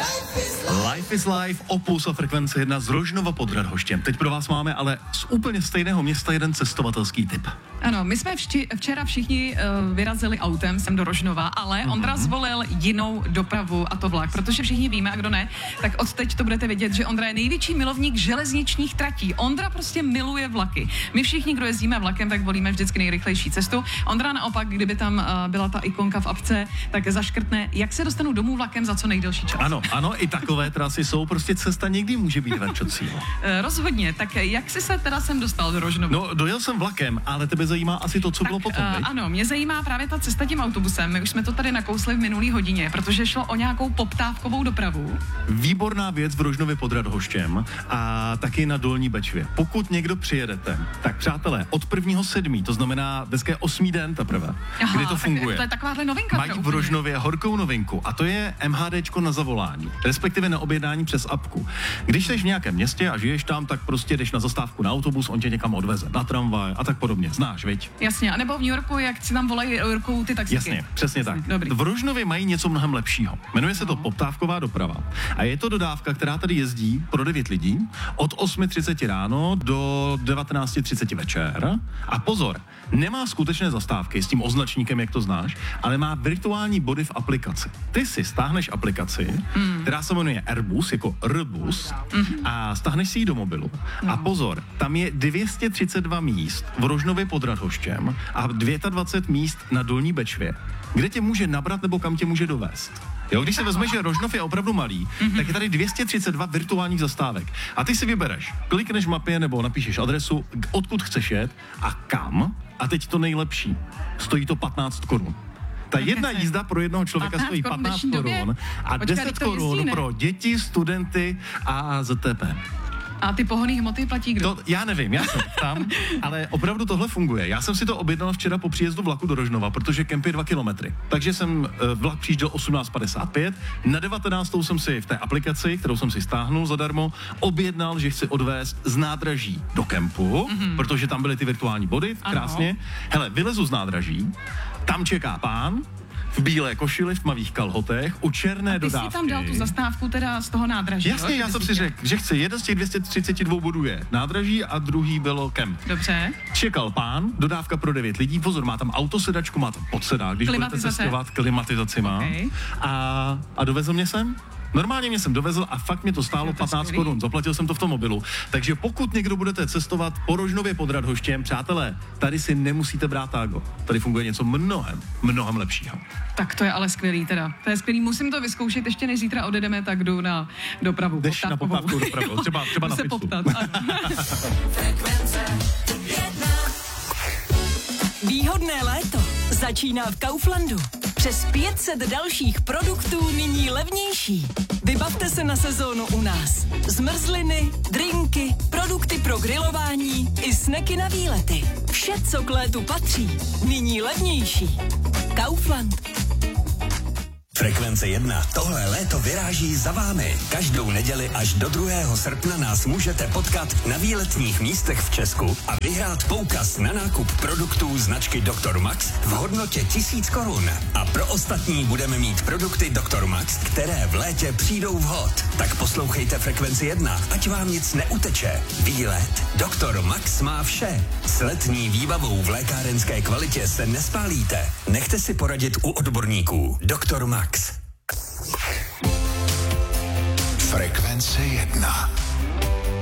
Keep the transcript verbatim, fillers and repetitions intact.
Life is Life, Opus a Frekvence jedna z Rožnova pod Radhoštěm. Teď pro vás máme ale z úplně stejného města jeden cestovatelský tip. Ano, my jsme vči, včera všichni uh, vyrazili autem sem do Rožnova, ale mm-hmm. Ondra zvolil jinou dopravu, a to vlak, protože všichni víme, a kdo ne, tak od teď to budete vědět, že Ondra je největší milovník železničních tratí. Ondra prostě miluje vlaky. My všichni, kdo jezdíme vlakem, tak volíme vždycky nejrychlejší cestu. Ondra naopak, kdyby tam uh, byla ta ikonka v apce, tak zaškrtne, jak se dostanu domů vlakem za co nejdelší čas. Ano, ano, i takové trasy jsou, prostě cesta někdy může být vrčocí. uh, rozhodně, tak jak jsi se teda sem dostal do Rožnova? No, dojel jsem vlakem, ale tebe zajímá asi to, co tak, bylo potom, uh, ano, mě zajímá právě ta cesta tím autobusem. My už jsme to tady nakousli v minulý hodině, protože šlo o nějakou poptávkovou dopravu. Výborná věc v Rožnově pod Radhoštěm a taky na Dolní Bečvě. Pokud někdo přijedete, tak přátelé, od prvního sedmý, to znamená dneska je osmý den teprve, Aha, kdy to funguje. To je takováhle novinka. Mají v Rožnově horkou novinku a to je MHDčko na zavolání, respektive na objednání přes apku. Když jsi v nějakém městě a žiješ tam, tak prostě jdeš na zastávku na autobus, on tě někam odveze, na tramvaj a tak podobně. Znáš, viď? Jasně, a nebo v New Yorku, jak si tam volají rukou ty taxíky. Jasně, přesně tak. Dobrý. V Rožnově mají něco mnohem lepšího. Jmenuje se to poptávková doprava. A je to dodávka, která tady jezdí pro devět lidí od osm třicet ráno do devatenáct třicet večer. A pozor, nemá skutečné zastávky s tím označníkem, jak to znáš, ale má virtuální body v aplikaci. Ty si stáhneš aplikaci, mm. která se jmenuje Airbus, jako Rbus, mm. a stáhneš si ji do mobilu. Mm. A pozor, tam je dvě stě třicet dva míst v Rožnově pod Radhoštěm a dvacet dva míst na Dolní Bečvě, kde tě může nabrat nebo kam tě může dovést. Jo, když si vezmeš, že Rožnov je opravdu malý, mm-hmm. tak je tady dvě stě třicet dva virtuálních zastávek. A ty si vybereš, klikneš v mapě nebo napíšeš adresu, odkud chceš jet a kam. A teď to nejlepší. Stojí to patnáct korun. Ta jedna jízda pro jednoho člověka stojí patnáct korun a deset korun pro děti, studenty a A Z T P. A ty pohonné hmoty platí kdo? To, já nevím, já jsem tam, ale opravdu tohle funguje. Já jsem si to objednal včera po příjezdu vlaku do Rožnova, protože kemp je dva kilometry. Takže jsem vlak přijížděl osmnáct padesát pět, na devatenáctou jsem si v té aplikaci, kterou jsem si stáhnul zadarmo, objednal, že chci odvést z nádraží do kempu, mm-hmm. protože tam byly ty virtuální body, krásně. Ano. Hele, vylezu z nádraží, tam čeká pán, v bílé košili, v tmavých kalhotech, u černé a ty dodávky. Ty jsi tam dal tu zastávku teda z toho nádraží, Jasně, jo? já jsem si řekl, že chci, jeden z těch dvě stě třicet dva bodů je nádraží a druhý bylo kemp. Dobře. Čekal pán, dodávka pro devět lidí, pozor, má tam autosedačku, má tam podsedák, když budete cestovat, klimatizaci má. Okay. A, a dovezl mě sem? Normálně mě jsem dovezl a fakt mě to stálo to patnáct korun, zaplatil jsem to v tom mobilu. Takže pokud někdo budete cestovat po Rožnově pod Radhoštěm, přátelé, tady si nemusíte brát tágo. Tady funguje něco mnohem, mnohem lepšího. Tak to je ale skvělý teda. To je skvělý, musím to vyzkoušet, ještě než zítra odjedeme, tak jdu na dopravu. Jdeš na poptávku dopravu, třeba, třeba na se pizzu. poptat, Výhodné léto začíná v Kauflandu. Přes pět set dalších produktů nyní levnější. Vybavte se na sezónu u nás. Zmrzliny, drinky, produkty pro grilování i sneky na výlety. Vše, co k létu patří, nyní levnější. Kaufland. Frekvence jedna. Tohle léto vyráží za vámi. Každou neděli až do druhého srpna nás můžete potkat na výletních místech v Česku a vyhrát poukaz na nákup produktů značky doktor Max v hodnotě tisíc korun. A pro ostatní budeme mít produkty doktor Max, které v létě přijdou vhod. Tak poslouchejte Frekvenci jedna, ať vám nic neuteče. Výlet doktor Max má vše. S letní výbavou v lékárenské kvalitě se nespálíte. Nechte si poradit u odborníků. doktor Max. Frekvence jedna.